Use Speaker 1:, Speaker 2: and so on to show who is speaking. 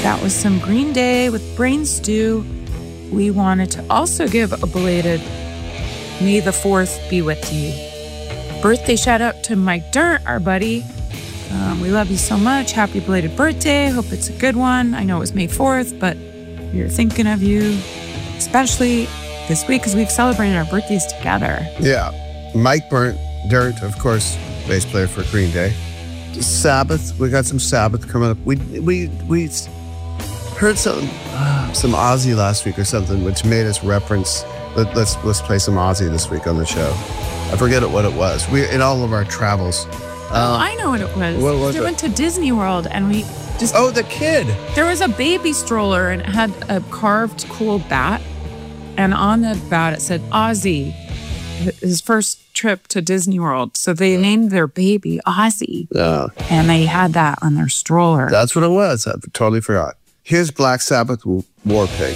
Speaker 1: That was some Green Day with Brain Stew. We wanted to also give a belated May the 4th be with you birthday shout out to Mike Dirt, our buddy. We love you so much. Happy belated birthday. Hope it's a good one. I know it was May 4th, but we were thinking of you, especially this week because we've celebrated our birthdays together.
Speaker 2: Yeah. Mike Dirt, of course, bass player for Green Day. Sabbath, we got some Sabbath coming up. We heard some Ozzy last week or something, which made us reference. Let's play some Ozzy this week on the show. I forget what it was. We in all of our travels.
Speaker 1: I know what it was.
Speaker 2: What was
Speaker 1: we
Speaker 2: it?
Speaker 1: went to Disney World and we just...
Speaker 2: Oh, the kid.
Speaker 1: There was a baby stroller and it had a carved cool bat. And on the bat it said Ozzy, his first trip to Disney World. So they named their baby Ozzy. And they had that on their stroller.
Speaker 2: That's what it was. I totally forgot. Here's Black Sabbath, War Pig.